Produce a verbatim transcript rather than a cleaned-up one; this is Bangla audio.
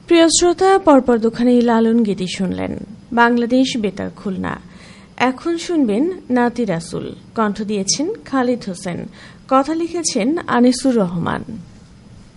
প্রিয় শ্রোতা, পরপর দুখানি লালন গীতি শুনলেন। বাংলাদেশ বেতার খুলনা। এখন শুনবেন নাতি রাসুল। কণ্ঠ দিয়েছেন খালিদ হোসেন, কথা লিখেছেন আনিসুর রহমান।